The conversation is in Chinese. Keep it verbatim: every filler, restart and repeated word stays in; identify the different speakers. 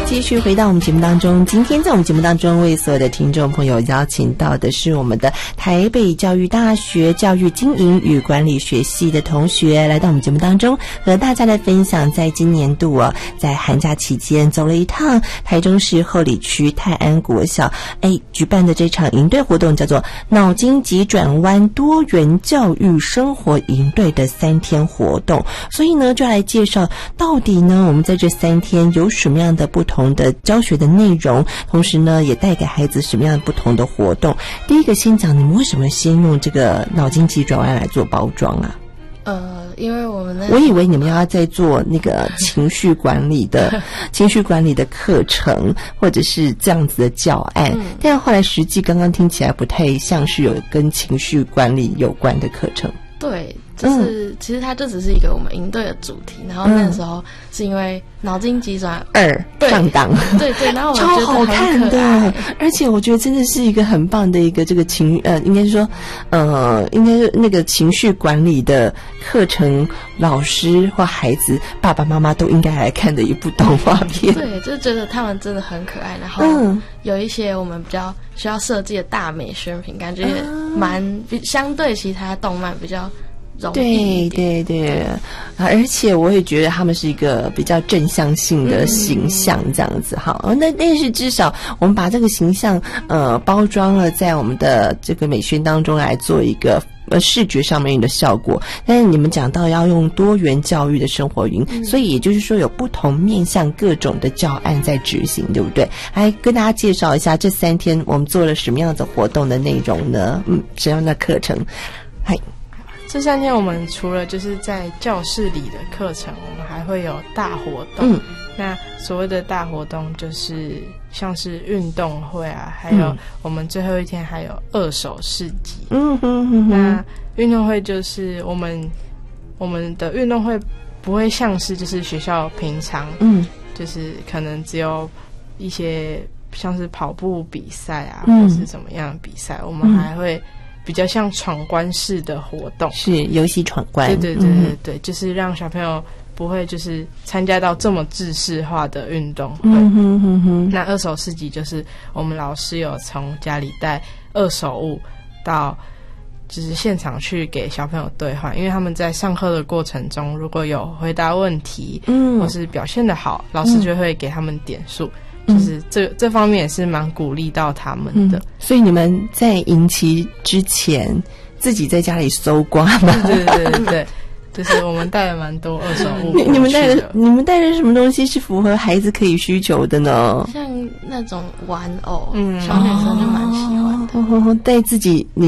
Speaker 1: 继续回到我们节目当中，今天在我们节目当中为所有的听众朋友邀请到的是我们的台北教育大学教育经营与管理学系的同学，来到我们节目当中和大家来分享在今年度啊，在寒假期间走了一趟台中市后里区泰安国小哎举办的这场营队活动，叫做脑筋急转弯多元教育生活营队的三天活动。所以呢就来介绍到底呢我们在这三天有什么样的不同的教学的内容，同时呢也带给孩子什么样不同的活动。第一个先讲你们为什么先用这个脑筋急转弯来做包装啊？
Speaker 2: 呃，因为我们那
Speaker 1: 我以为你们要在做那个情绪管理的情绪管理的课程，或者是这样子的教案，嗯、但后来实际刚刚听起来不太像是有跟情绪管理有关的课程。
Speaker 2: 对，就是、嗯、其实它就只是一个我们营队的主题，然后那时候是因为脑筋急转
Speaker 1: 二上档，
Speaker 2: 对对，然后我
Speaker 1: 超好看的，而且我觉得真的是一个很棒的一个这个情呃，应该说呃，应该是那个情绪管理的课程，老师或孩子爸爸妈妈都应该来看的一部动画片。
Speaker 2: 对，就觉得他们真的很可爱，然后有一些我们比较需要设计的大美宣品，感觉蛮、嗯、相对其他动漫比较容易一点。
Speaker 1: 对对对，而且我也觉得他们是一个比较正向性的形象，这样子哈、嗯。那但是至少我们把这个形象呃包装了在我们的这个美宣当中来做一个呃视觉上面的效果。但是你们讲到要用多元教育的生活营、嗯，所以也就是说有不同面向各种的教案在执行，对不对？来跟大家介绍一下这三天我们做了什么样的活动的内容呢？嗯，什么样的课程？嗨。
Speaker 3: 这三天我们除了就是在教室里的课程，我们还会有大活动。嗯，那所谓的大活动就是像是运动会啊，还有我们最后一天还有二手市集。嗯哼哼哼。那运动会就是我们我们的运动会不会像是就是学校平常，嗯，就是可能只有一些像是跑步比赛啊，嗯、或是怎么样的比赛，我们还会比较像闯关式的活动，
Speaker 1: 是游戏闯关。
Speaker 3: 对对对对对、嗯，就是让小朋友不会就是参加到这么制式化的运动会。嗯哼哼哼。那二手市集就是我们老师有从家里带二手物到就是现场去给小朋友兑换，因为他们在上课的过程中如果有回答问题，嗯，或是表现得好，老师就会给他们点数。嗯，就是这这方面也是蛮鼓励到他们的、嗯、
Speaker 1: 所以你们在营期之前自己在家里搜刮吗？
Speaker 3: 对对对对，就是我们带了蛮多二手物
Speaker 1: 你你们带的你们带的什么东西是符合孩子可以需求的呢？
Speaker 2: 像那种玩偶，嗯，小女生就蛮喜欢的。
Speaker 1: 带、哦、自己你